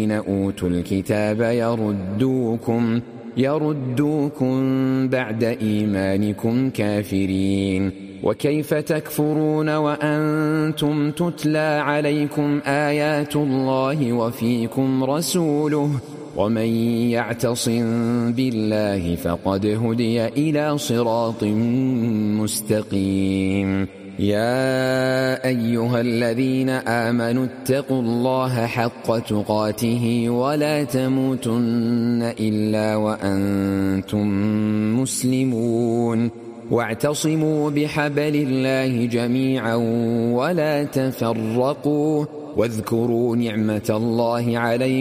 أوتوا الكتاب يردوكم بعد إيمانكم كافرين. وكيف تكفرون وأنتم تتلى عليكم آيات الله وفيكم رسوله ومن يعتصم بالله فقد هدي إلى صراط مستقيم. يا أيها الذين آمنوا اتقوا الله حق تقاته ولا تموتن إلا وأنتم مسلمون. واعتصموا بحبل الله جميعا ولا تفرقوا واذكروا نعمة الله عليكم